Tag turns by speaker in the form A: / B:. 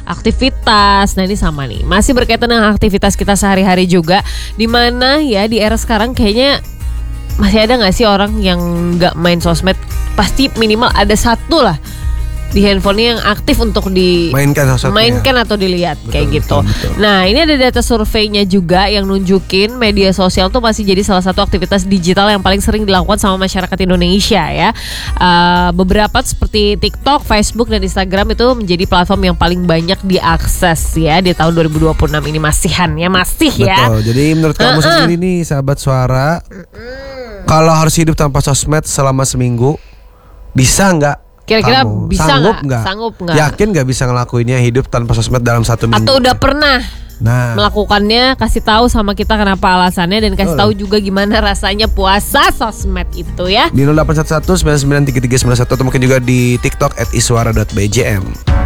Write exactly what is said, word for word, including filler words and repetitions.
A: aktivitas. Nah ini sama nih, masih berkaitan dengan aktivitas kita sehari-hari juga. Dimana ya di era sekarang kayaknya masih ada gak sih orang yang gak main sosmed? Pasti minimal ada satu lah di handphonenya yang aktif untuk
B: Mainkan sosmednya.
A: dimainkan atau dilihat.
B: Betul,
A: kayak gitu.
B: betul, betul.
A: Nah ini ada data surveinya juga yang nunjukin media sosial tuh masih jadi salah satu aktivitas digital yang paling sering dilakukan sama masyarakat Indonesia ya. Uh, beberapa seperti TikTok, Facebook dan Instagram itu menjadi platform yang paling banyak diakses ya di tahun dua ribu dua puluh enam ini. Masihan ya, masih ya.
B: Betul. Jadi menurut kamu
A: Uh-uh.
B: sendiri nih sahabat suara, kalau harus hidup tanpa sosmed selama seminggu, bisa nggak?
A: Kira-kira
B: Kamu
A: bisa
B: sanggup
A: nggak?
B: nggak?
A: Sanggup nggak?
B: Yakin nggak bisa ngelakuinnya hidup tanpa sosmed dalam satu minggu?
A: Atau udah pernah
B: Nah,
A: melakukannya? Kasih tahu sama kita kenapa alasannya dan kasih
B: Betul.
A: tahu juga gimana rasanya puasa sosmed itu ya.
B: di nol delapan satu satu sembilan sembilan tiga tiga sembilan satu atau mungkin juga di TikTok at iswara dot b j m.